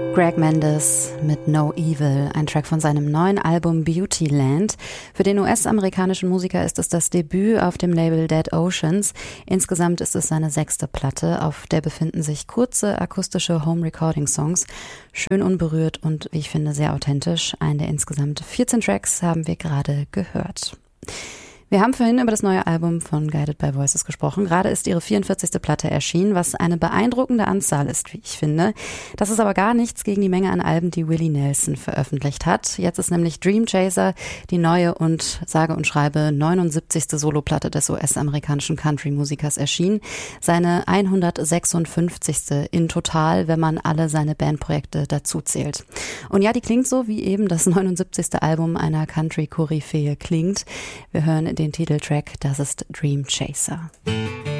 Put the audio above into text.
Greg Mendes mit No Evil, ein Track von seinem neuen Album Beautyland. Für den US-amerikanischen Musiker ist es das Debüt auf dem Label Dead Oceans. Insgesamt ist es seine 6. Platte, auf der befinden sich kurze akustische Home-Recording-Songs. Schön unberührt und, wie ich finde, sehr authentisch. Einen der insgesamt 14 Tracks haben wir gerade gehört. Wir haben vorhin über das neue Album von Guided by Voices gesprochen. Gerade ist ihre 44. Platte erschienen, was eine beeindruckende Anzahl ist, wie ich finde. Das ist aber gar nichts gegen die Menge an Alben, die Willie Nelson veröffentlicht hat. Jetzt ist nämlich Dream Chaser die neue und sage und schreibe 79. Soloplatte des US-amerikanischen Country-Musikers erschienen. Seine 156. in total, wenn man alle seine Bandprojekte dazu zählt. Und ja, die klingt so, wie eben das 79. Album einer Country-Koryphäe klingt. Wir hören den Titeltrack, das ist Dream Chaser.